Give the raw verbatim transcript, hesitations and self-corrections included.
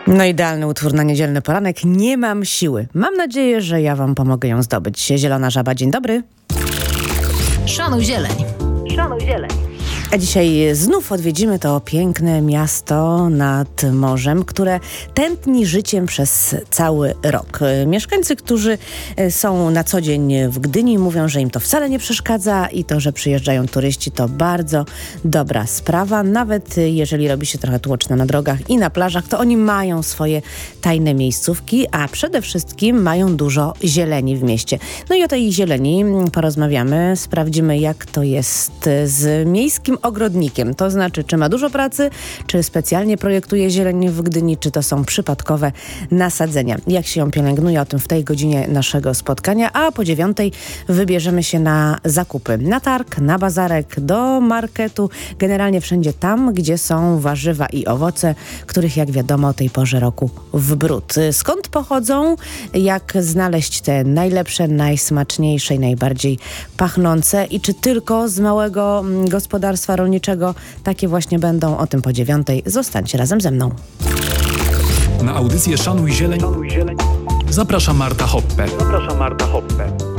No idealny utwór na niedzielny poranek. Nie mam siły. Mam nadzieję, że ja wam pomogę ją zdobyć. Zielona Żaba, dzień dobry. Szanuj zieleń. Szanuj zieleń. A dzisiaj znów odwiedzimy to piękne miasto nad morzem, które tętni życiem przez cały rok. Mieszkańcy, którzy są na co dzień w Gdyni, mówią, że im to wcale nie przeszkadza i to, że przyjeżdżają turyści, to bardzo dobra sprawa. Nawet jeżeli robi się trochę tłoczno na drogach i na plażach, to oni mają swoje tajne miejscówki, a przede wszystkim mają dużo zieleni w mieście. No i o tej zieleni porozmawiamy, sprawdzimy, jak to jest z miejskim ogrodnikiem. To znaczy, czy ma dużo pracy, czy specjalnie projektuje zieleń w Gdyni, czy to są przypadkowe nasadzenia. Jak się ją pielęgnuje, o tym w tej godzinie naszego spotkania, a po dziewiątej wybierzemy się na zakupy. Na targ, na bazarek, do marketu, generalnie wszędzie tam, gdzie są warzywa i owoce, których jak wiadomo o tej porze roku w bród. Skąd pochodzą? Jak znaleźć te najlepsze, najsmaczniejsze i najbardziej pachnące i czy tylko z małego gospodarstwa rolniczego takie właśnie będą, o tym po dziewiątej. Zostańcie razem ze mną. Na audycję Szanuj Zieleń, Szanuj Zieleń. Zaprasza Marta Hoppe. Zapraszam Marta Hoppe.